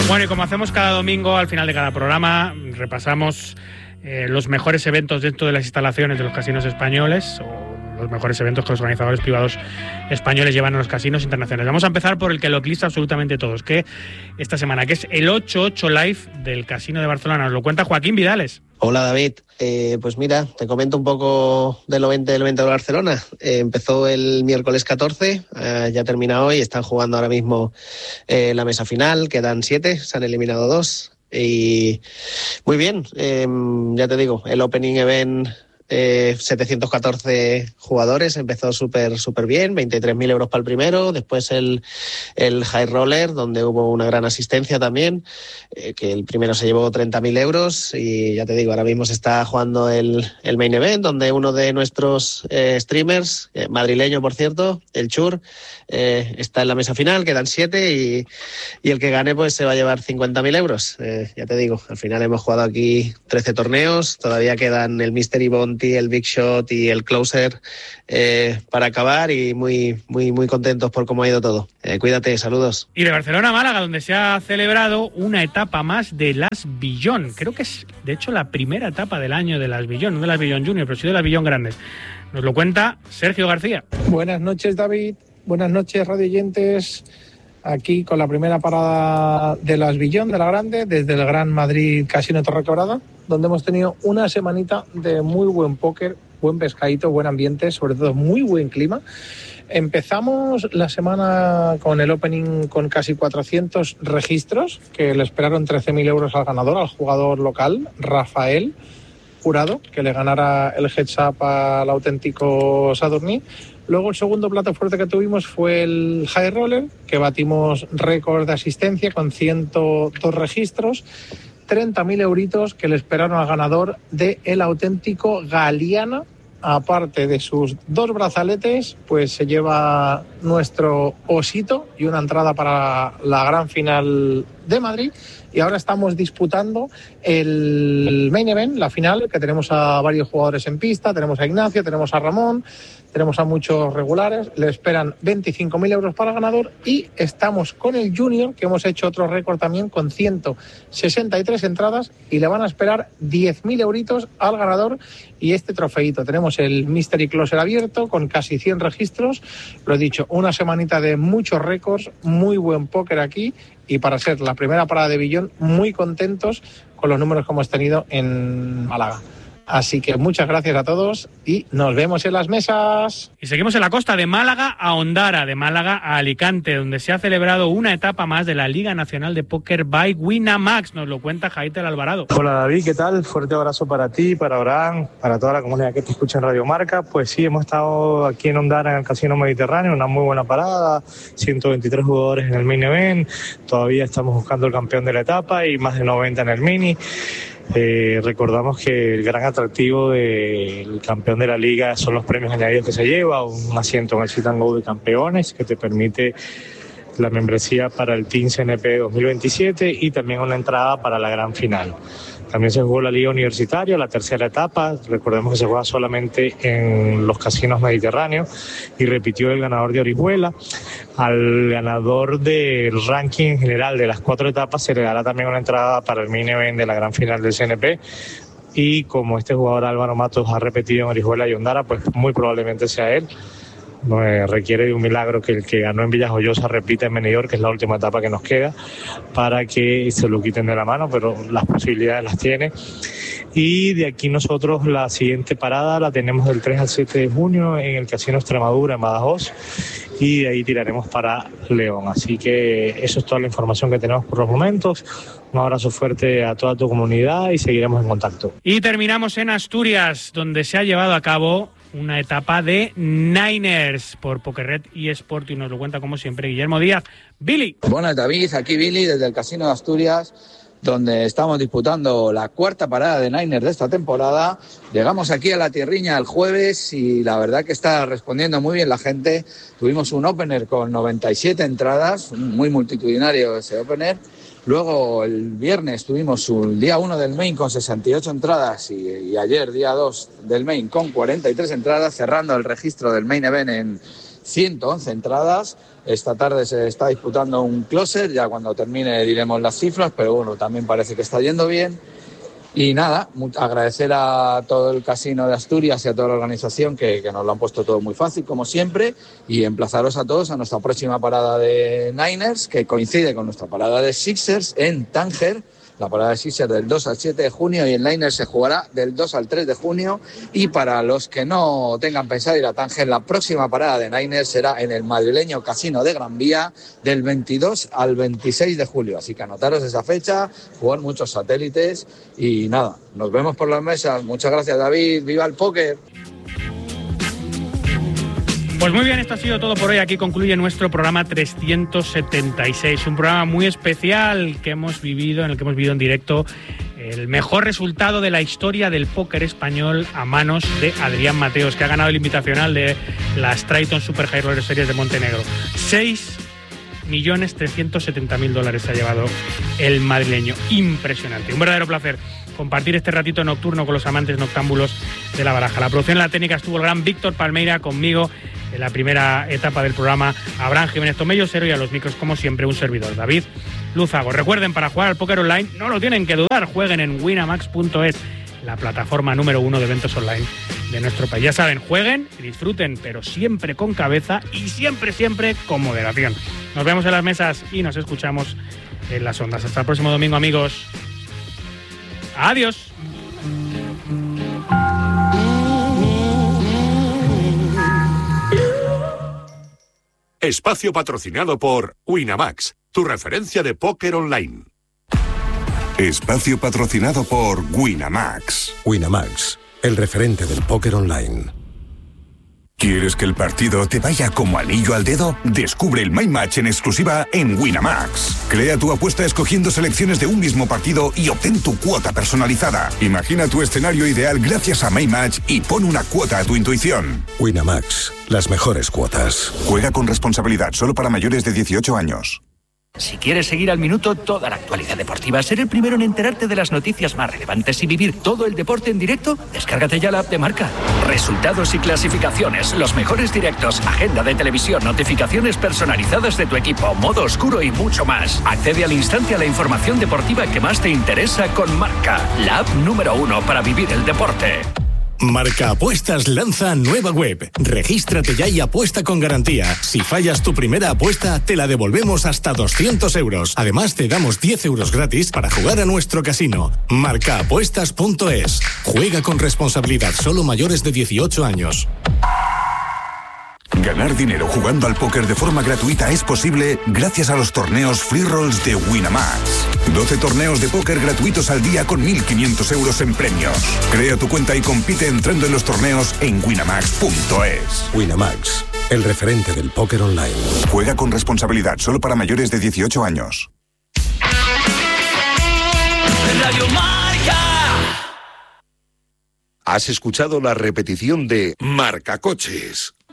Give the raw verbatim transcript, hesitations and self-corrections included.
Bueno, y como hacemos cada domingo, al final de cada programa, repasamos eh, los mejores eventos dentro de las instalaciones de los casinos españoles, o los mejores eventos que los organizadores privados españoles llevan a los casinos internacionales. Vamos a empezar por el que lo eclipsa absolutamente todos, que esta semana, que es el ocho ocho Live del Casino de Barcelona. Nos lo cuenta Joaquín Vidales. Hola David, eh, pues mira, te comento un poco del evento del evento de Barcelona. Eh, empezó el miércoles catorce, eh, ya termina hoy, están jugando ahora mismo eh, la mesa final, quedan siete, se han eliminado dos y muy bien, eh, ya te digo, el opening event eh, setecientos catorce jugadores, empezó súper súper bien, veintitrés mil euros para el primero, después el, el High Roller, donde hubo una gran asistencia también, eh, que el primero se llevó treinta mil euros y ya te digo, ahora mismo se está jugando el, el Main Event, donde uno de nuestros eh, streamers, eh, madrileño por cierto, el Chur, eh, está en la mesa final, quedan siete y, y el que gane pues se va a llevar cincuenta mil euros, eh, ya te digo, al final hemos jugado aquí trece torneos, todavía quedan el Mystery Bounty, el Big Shot y el Closer eh, para acabar y muy, muy, muy contentos por cómo ha ido todo. Eh, cuídate, saludos. Y de Barcelona a Málaga, donde se ha celebrado una etapa más de Las Billón. Creo que es, de hecho, la primera etapa del año de Las Billón, no de Las Billón Junior, pero sí de Las Billón Grandes. Nos lo cuenta Sergio García. Buenas noches, David. Buenas noches, radioyentes. Aquí con la primera parada de Las Billón, de la Grande, desde el Gran Madrid Casino Torrequebrada, donde hemos tenido una semanita de muy buen póker, buen pescadito, buen ambiente, sobre todo muy buen clima. Empezamos la semana con el opening con casi cuatrocientos registros, que le esperaron trece mil euros al ganador, al jugador local, Rafael Jurado, que le ganara el heads up al auténtico Sadurní. Luego el segundo plato fuerte que tuvimos fue el High Roller, que batimos récord de asistencia con ciento dos registros, treinta mil euritos que le esperaron al ganador de el auténtico Galiana. Aparte de sus dos brazaletes, pues se lleva nuestro osito y una entrada para la gran final de Madrid. Y ahora estamos disputando el Main Event, la final, que tenemos a varios jugadores en pista, tenemos a Ignacio, tenemos a Ramón, tenemos a muchos regulares, le esperan veinticinco mil euros para el ganador y estamos con el Junior, que hemos hecho otro récord también con ciento sesenta y tres entradas y le van a esperar diez mil euritos al ganador y este trofeito. Tenemos el Mystery Closer abierto con casi cien registros, lo he dicho, una semanita de muchos récords, muy buen póker aquí y para ser la primera parada de Billón, muy contentos con los números que hemos tenido en Málaga. Así que muchas gracias a todos y nos vemos en las mesas. Y seguimos en la costa, de Málaga a Ondara, de Málaga a Alicante, donde se ha celebrado una etapa más de la Liga Nacional de Póker by Winamax. Nos lo cuenta Jaiter Alvarado. Hola David, ¿qué tal? Fuerte abrazo para ti, para Abraham, para toda la comunidad que te escucha en Radio Marca. Pues sí, hemos estado aquí en Ondara, en el Casino Mediterráneo, una muy buena parada, ciento veintitrés jugadores en el Main Event, todavía estamos buscando el campeón de la etapa y más de noventa en el Mini. Eh, recordamos que el gran atractivo del campeón de la liga son los premios añadidos que se lleva, un asiento en el Sit and Go de campeones que te permite la membresía para el Team C N P dos mil veintisiete y también una entrada para la gran final. También se jugó la Liga Universitaria, la tercera etapa. Recordemos que se juega solamente en los casinos mediterráneos y repitió el ganador de Orihuela. Al ganador del ranking general de las cuatro etapas se le dará también una entrada para el Main Event de la gran final del C N P. Y como este jugador Álvaro Matos ha repetido en Orihuela y Ondara, pues muy probablemente sea él. No, eh, requiere de un milagro que el que ganó en Villajoyosa repita en Benidorm, que es la última etapa que nos queda, para que se lo quiten de la mano, pero las posibilidades las tiene. Y de aquí nosotros la siguiente parada la tenemos del tres al siete de junio en el Casino Extremadura en Badajoz y de ahí tiraremos para León. Así que eso es toda la información que tenemos por los momentos. Un abrazo fuerte a toda tu comunidad y seguiremos en contacto. Y terminamos en Asturias, donde se ha llevado a cabo una etapa de Niners por PokerRed y Sport y nos lo cuenta como siempre Guillermo Díaz. Billy. Buenas David, aquí Billy desde el Casino de Asturias, donde estamos disputando la cuarta parada de Niners de esta temporada. Llegamos aquí a la tierriña el jueves y la verdad que está respondiendo muy bien la gente. Tuvimos un opener con noventa y siete entradas, muy multitudinario ese opener. Luego el viernes tuvimos el día uno del Main con sesenta y ocho entradas y, y ayer día dos del Main con cuarenta y tres entradas, cerrando el registro del Main Event en ciento once entradas. Esta tarde se está disputando un closer, ya cuando termine diremos las cifras, pero bueno, también parece que está yendo bien. Y nada, agradecer a todo el Casino de Asturias y a toda la organización que, que nos lo han puesto todo muy fácil, como siempre, y emplazaros a todos a nuestra próxima parada de Niners, que coincide con nuestra parada de Sixers en Tánger. La parada de Sixers del dos al siete de junio y el Niners se jugará del dos al tres de junio. Y para los que no tengan pensado ir a Tánger, la próxima parada de Niners será en el madrileño Casino de Gran Vía del veintidós al veintiséis de julio. Así que anotaros esa fecha, jugar muchos satélites y nada, nos vemos por las mesas. Muchas gracias, David. ¡Viva el póker! Pues muy bien, esto ha sido todo por hoy. Aquí concluye nuestro programa trescientos setenta y seis, un programa muy especial que hemos vivido, en el que hemos vivido en directo el mejor resultado de la historia del póker español a manos de Adrián Mateos, que ha ganado el invitacional de la Strayton Super High Roller Series de Montenegro. seis millones trescientos setenta mil dólares se ha llevado el madrileño. Impresionante. Un verdadero placer compartir este ratito nocturno con los amantes noctámbulos de la baraja. La producción en la técnica estuvo el gran Víctor Palmeira, conmigo en la primera etapa del programa Abraham Jiménez Tomello, Cero, y a los micros, como siempre, un servidor, David Luzago. Recuerden, para jugar al póker online no lo tienen que dudar, jueguen en winamax punto es, la plataforma número uno de eventos online de nuestro país. Ya saben, jueguen y disfruten, pero siempre con cabeza y siempre, siempre con moderación. Nos vemos en las mesas y nos escuchamos en las ondas. Hasta el próximo domingo, amigos. Adiós. Espacio patrocinado por Winamax, tu referencia de póker online. Espacio patrocinado por Winamax. Winamax, el referente del póker online. ¿Quieres que el partido te vaya como anillo al dedo? Descubre el My Match en exclusiva en Winamax. Crea tu apuesta escogiendo selecciones de un mismo partido y obtén tu cuota personalizada. Imagina tu escenario ideal gracias a My Match y pon una cuota a tu intuición. Winamax, las mejores cuotas. Juega con responsabilidad, solo para mayores de dieciocho años. Si quieres seguir al minuto toda la actualidad deportiva, ser el primero en enterarte de las noticias más relevantes y vivir todo el deporte en directo, descárgate ya la app de Marca. Resultados y clasificaciones, los mejores directos, agenda de televisión, notificaciones personalizadas de tu equipo, modo oscuro y mucho más. Accede al instante a la información deportiva que más te interesa con Marca, la app número uno para vivir el deporte. Marca Apuestas lanza nueva web. Regístrate ya y apuesta con garantía. Si fallas tu primera apuesta, te la devolvemos hasta doscientos euros. Además, te damos diez euros gratis para jugar a nuestro casino. marca apuestas punto es. Juega con responsabilidad, solo mayores de dieciocho años. Ganar dinero jugando al póker de forma gratuita es posible gracias a los torneos Free Rolls de Winamax. doce torneos de póker gratuitos al día con mil quinientos euros en premios. Crea tu cuenta y compite entrando en los torneos en winamax punto es. Winamax, el referente del póker online. Juega con responsabilidad, solo para mayores de dieciocho años. Radio Marca. Has escuchado la repetición de Marca Coches.